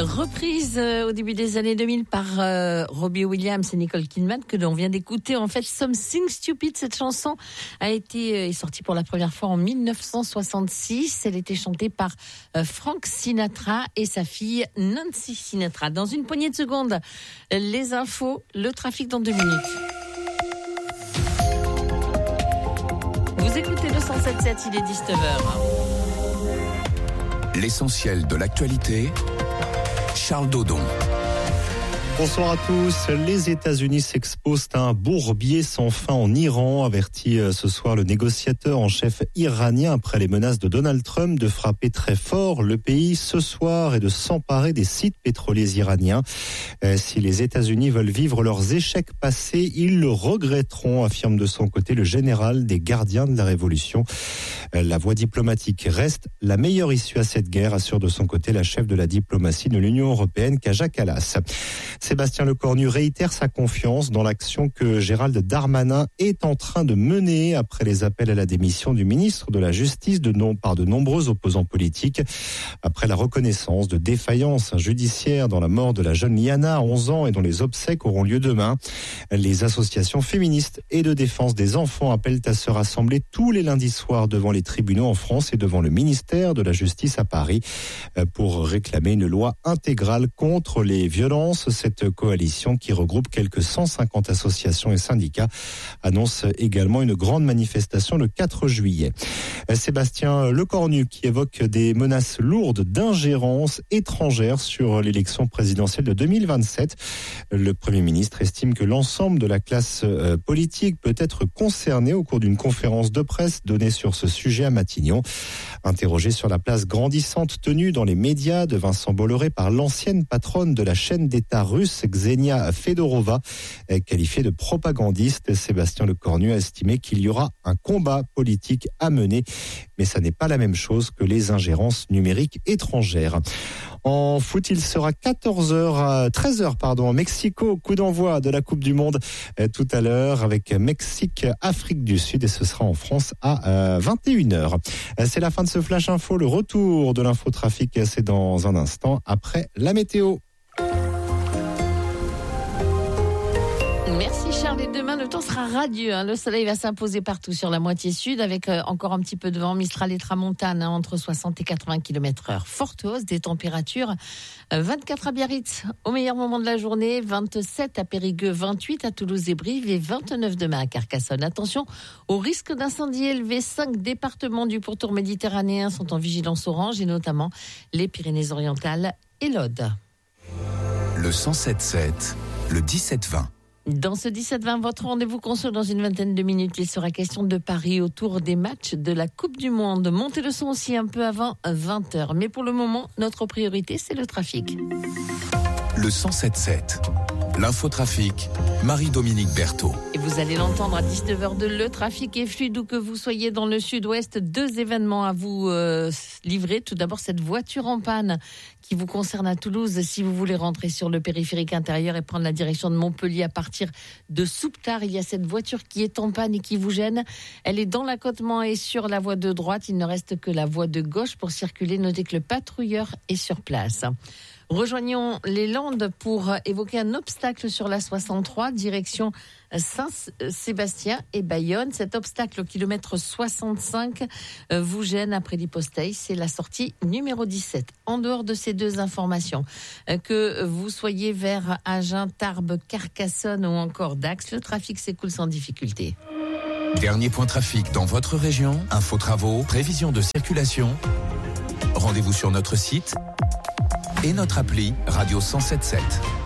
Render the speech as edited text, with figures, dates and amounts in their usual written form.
Reprise au début des années 2000 par Robbie Williams et Nicole Kidman que l'on vient d'écouter. En fait, Something Stupid, cette chanson est sortie pour la première fois en 1966. Elle était chantée par Frank Sinatra et sa fille Nancy Sinatra. Dans une poignée de secondes, les infos, le trafic dans 2 minutes. Vous écoutez le 107.7, il est 19h. L'essentiel de l'actualité, Charles Dodon. Bonsoir à tous. Les États-Unis s'exposent à un bourbier sans fin en Iran, avertit ce soir le négociateur en chef iranien après les menaces de Donald Trump de frapper très fort le pays ce soir et de s'emparer des sites pétroliers iraniens. Si les États-Unis veulent vivre leurs échecs passés, ils le regretteront, affirme de son côté le général des gardiens de la révolution. La voie diplomatique reste la meilleure issue à cette guerre, assure de son côté la chef de la diplomatie de l'Union européenne, Kaja Kallas. Sébastien Lecornu réitère sa confiance dans l'action que Gérald Darmanin est en train de mener après les appels à la démission du ministre de la Justice par de nombreux opposants politiques. Après la reconnaissance de défaillance judiciaire dans la mort de la jeune Liana, 11 ans, et dont les obsèques auront lieu demain, les associations féministes et de défense des enfants appellent à se rassembler tous les lundis soirs devant les tribunaux en France et devant le ministère de la Justice à Paris pour réclamer une loi intégrale contre les violences. Cette coalition, qui regroupe quelques 150 associations et syndicats, annonce également une grande manifestation le 4 juillet. Sébastien Lecornu qui évoque des menaces lourdes d'ingérence étrangère sur l'élection présidentielle de 2027. Le Premier ministre estime que l'ensemble de la classe politique peut être concerné au cours d'une conférence de presse donnée sur ce sujet à Matignon. Interrogé sur la place grandissante tenue dans les médias de Vincent Bolloré par l'ancienne patronne de la chaîne d'État russe, Xenia Fedorova, qualifiée de propagandiste, Sébastien Lecornu a estimé qu'il y aura un combat politique à mener, mais ça n'est pas la même chose que les ingérences numériques étrangères. En foot, il sera 13h au Mexico, coup d'envoi de la Coupe du Monde tout à l'heure avec Mexique-Afrique du Sud, et ce sera en France à 21h. C'est la fin de ce Flash Info. Le retour de l'infotrafic, c'est dans un instant après la météo. Merci Charles, et demain le temps sera radieux. Le soleil va s'imposer partout sur la moitié sud avec encore un petit peu de vent, Mistral et Tramontane entre 60 et 80 km/h. Forte hausse des températures, 24 à Biarritz au meilleur moment de la journée, 27 à Périgueux, 28 à Toulouse et Brive et 29 demain à Carcassonne. Attention au risque d'incendie élevé, 5 départements du pourtour méditerranéen sont en vigilance orange et notamment les Pyrénées-Orientales et l'Aude. Le 107.7, le 17-20. Dans ce 17-20, votre rendez-vous conso dans une vingtaine de minutes. Il sera question de paris autour des matchs de la Coupe du Monde. Montez le son aussi un peu avant 20h. Mais pour le moment, notre priorité, c'est le trafic. Le 107.7, l'infotrafic, Marie-Dominique Berthaud. Et vous allez l'entendre à 19h2, le trafic est fluide où que vous soyez dans le sud-ouest. 2 événements à vous livrer. Tout d'abord, cette voiture en panne qui vous concerne à Toulouse. Si vous voulez rentrer sur le périphérique intérieur et prendre la direction de Montpellier à partir de Souptard, il y a cette voiture qui est en panne et qui vous gêne. Elle est dans l'accotement et sur la voie de droite. Il ne reste que la voie de gauche pour circuler. Notez que le patrouilleur est sur place. Rejoignons les Landes pour évoquer un obstacle sur la 63, direction Saint-Sébastien et Bayonne. Cet obstacle au kilomètre 65 vous gêne après l'hypostaï. C'est la sortie numéro 17. En dehors de ces 2 informations, que vous soyez vers Agen, Tarbes, Carcassonne ou encore Dax, le trafic s'écoule sans difficulté. Dernier point trafic dans votre région, info travaux, prévision de circulation. Rendez-vous sur notre site et notre appli Radio 107.7.